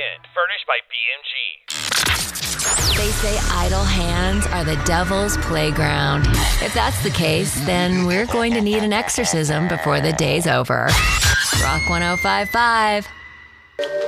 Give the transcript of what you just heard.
Entertainment, furnished by BMG. They say idle hands are the devil's playground. If that's the case, then we're going to need an exorcism before the day's over. Rock 105.5.